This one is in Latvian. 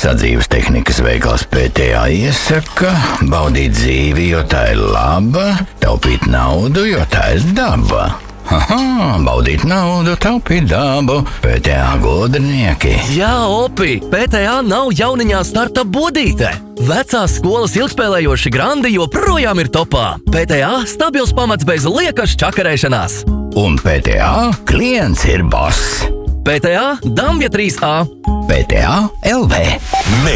Sadzīves tehnikas veikals PTA iesaka baudīt dzīvi, jo tā ir laba, taupīt naudu, jo tā ir daba. Baudīt naudu, taupīt dabu, PTA gudrinieki. Jā, Opi, PTA nav jauniņā starta bodīte. Vecās skolas ilgspēlējoši grandi joprojām ir topā. PTA stabils pamats bez liekas čakarēšanās. Un PTA klients ir boss. PTA Dambja 3A. PTA LV.